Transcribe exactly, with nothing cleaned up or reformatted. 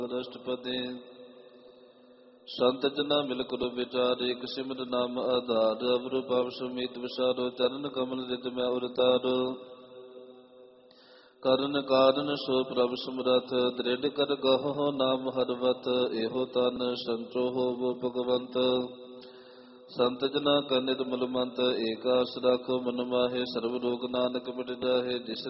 ਰਾਸ਼ਟਰਪਤੀ ਸੰਤ ਜਨਾ ਮਿਲ ਕਰੋ ਵਿਚਾਰ ਇਕ ਸਿਮਰ ਨਾਮ ਆਧਾਰ ਅਵਰ ਭਾਵ ਸਮੀਤ ਵਿਸਾਰੋ ਚਰਨ ਕਮਲ ਰਿਤ ਮੈਂ ਉਰਤਾਰੋ ਕਰਨ ਕਾਰਨ ਸੋ ਪ੍ਰਭ ਸਮਰਥ ਦ੍ਰਿੜ ਕਰ ਗਹੁ ਨਾਮ ਹਰਵਤ ਇਹੋ ਤਨ ਸੰਚੋ ਹੋਵੋ ਭਗਵੰਤ ਸੰਤ ਜਨਾ ਕਾ ਨਿਰਮਲ ਮੰਤ ਏਕ ਆਸ ਰਾਖੋ ਮਨ ਮਾਹੇ ਸਰਬ ਰੋਗ ਨਾਨਕ ਮਿਟ ਜਾਹੇ ਜਿਸ